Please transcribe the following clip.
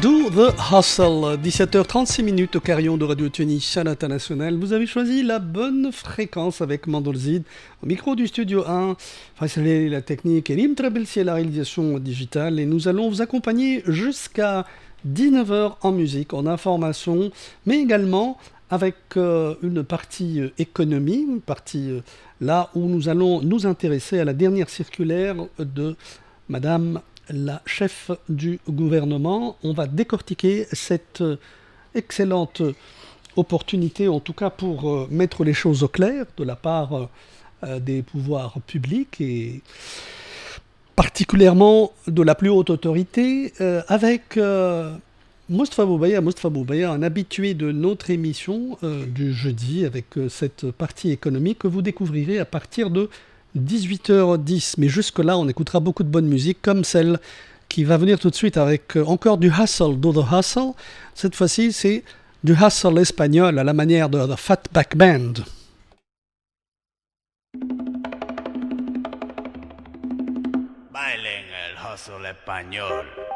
Do the Hustle, 17h36 au carillon de Radio Tunis à l'international. Vous avez choisi la bonne fréquence avec Mandolzid au micro du studio 1. Faisal la technique et Lim Trabelsi la réalisation digitale. Et nous allons vous accompagner jusqu'à 19h en musique, en information, mais également avec une partie économie, une partie là où nous allons nous intéresser à la dernière circulaire de Madame la chef du gouvernement. On va décortiquer cette excellente opportunité, en tout cas pour mettre les choses au clair de la part des pouvoirs publics et particulièrement de la plus haute autorité, avec Moustapha Boubaya, un habitué de notre émission du jeudi, avec cette partie économique que vous découvrirez à partir de 18h10, mais jusque-là, on écoutera beaucoup de bonne musique, comme celle qui va venir tout de suite avec encore du hustle, do the hustle. Cette fois-ci, c'est du hustle espagnol à la manière de The Fatback Band. Bailen el hustle español.